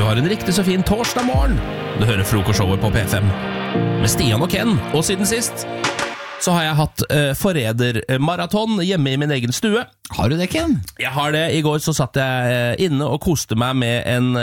du har en riktig så fin torsdag morgen. Du hører frokostshowet på P5 med Stian og Ken. Og siden sist så har jeg hatt forrædermaraton hjemme i min egen stue. Har du det, Ken? Jeg har det. I går så satt jeg inne og koste meg med en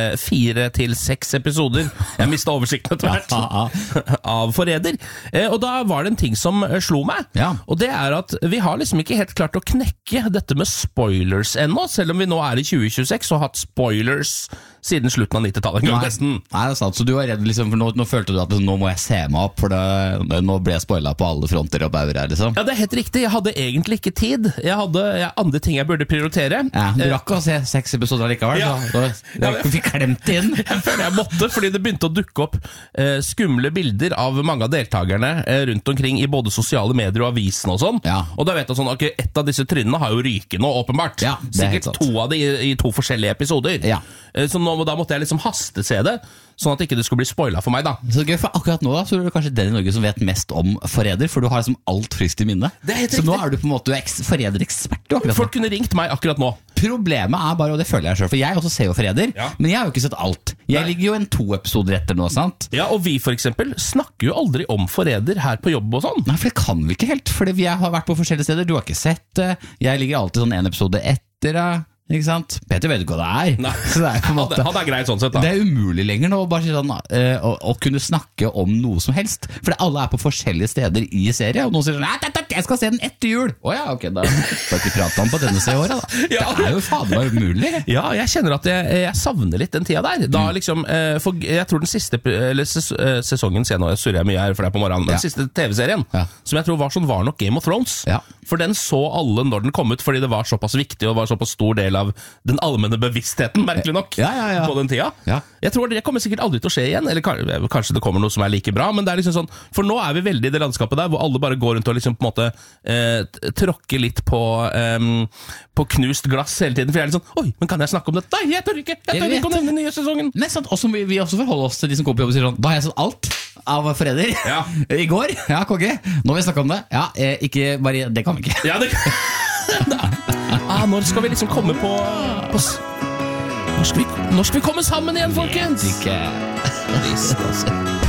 4 til 6 episoder. Jeg mistet oversikten etter hvert av Forræder. Og da var det en ting som slo meg. Ja. Og det er at vi har liksom ikke helt klart å knekke dette med spoilers ennå, selv om vi nå er i 2026 og har hatt spoilers siden slutten av 90-tallet. Nei, det er sant. Så du var redd, liksom, for nå følte du at nå må jeg se meg opp, for nå ble jeg spoilet på alle fronter og bauer her, liksom. Ja, det er helt riktig. Jeg hadde egentlig ikke tid. Jeg hadde andre ting jeg burde prioritere. Ja, du rakk å se 6 episoder likevel, så fikk klemt inn. Jeg føler jeg måtte, fordi det begynte å dukke opp skumle bilder av mange av deltakerne rundt omkring i både sosiale medier og avisen og sånn. Ja. Og da vet jeg sånn, ok, et av disse trynene har jo ryket nå, åpenbart. Ja, det er helt sikkert sant. 2 av det i 2 forskjellige episoder. Ja. Så da måtte jeg liksom hastese det, sånn at ikke det skulle bli spoilet for meg da. Så gøy, for akkurat nå da, så er du kanskje den i Norge som vet mest om Forræder, for du har liksom alt friskt i minne. Det er helt så riktig. nå er du på en måte Forræder-ekspert du akkurat nå. Folk kunne ringt meg akkurat nå. Problemet er bare, og det føler jeg selv, for jeg også ser jo Forræder, Ja. men jeg har jo ikke sett alt. Jeg Nei. ligger jo en 2 episoder etter nå, sant? Ja, og vi for eksempel snakker jo aldri om Forræder her på jobb og sånn. Nei, for det kan vi ikke helt, fordi vi har vært på forskjellige steder, du har ikke sett det, jeg ligger alltid sånn en episode etter det. Ikke sant? Peter vet ikke hva det er. Nei. Så det er på en måte Han er grei sånn sett da. det er umulig lenger nå bare sånn, å kunne snakke om noe som helst. For alle er på forskjellige steder i serie. Og noen sier sånn, jeg skal se den etter jul. Åja, ok, da får jeg ikke prate om på denne året da. Ja. Det er jo faen meg umulig. Ja, jeg kjenner at jeg savner litt den tida der. Da liksom, for jeg tror den siste sesongen, nå surrer jeg mye her for det er på morgenen, den siste TV-serien, som jeg tror var nok Game of Thrones. Ja. For den så alle når den kom ut, fordi det var såpass viktig og var såpass stor del av den allmenne bevisstheten, merkelig nok, på den tida. Ja. Jeg tror det kommer sikkert aldri til å skje igjen, eller kanskje det kommer noe som er like bra, men det er liksom sånn, for nå er vi veldig i det landskapet der, hvor alle bare går rundt og liksom på en måte tråkker litt på knust glass hele tiden, for jeg er litt sånn, oi, men kan jeg snakke om det? Nei, jeg tør ikke om denne nye sesongen. Nei, sant, og så må vi også forholde oss til de som går på jobb og sier sånn, da har jeg sett alt av Forræder i går. Ja, konge. Nå vil jeg snakke om det. Ja, ikke bare, det kan vi ikke. Ja, det når skal vi liksom komme på når skal vi komme sammen igjen, folkens? Ikke. Visst, altså.